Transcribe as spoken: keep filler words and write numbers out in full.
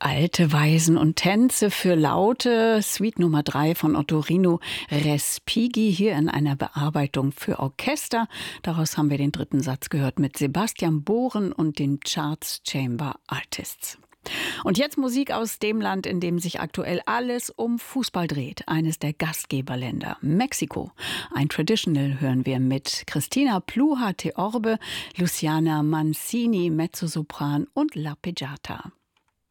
Alte Weisen und Tänze für Laute, Suite Nummer drei von Ottorino Respighi, hier in einer Bearbeitung für Orchester. Daraus haben wir den dritten Satz gehört mit Sebastian Bohren und den Charts Chamber Artists. Und jetzt Musik aus dem Land, in dem sich aktuell alles um Fußball dreht. Eines der Gastgeberländer, Mexiko. Ein Traditional hören wir mit Cristina Pluha Theorbe, Luciana Mancini Mezzosopran und La Pejata.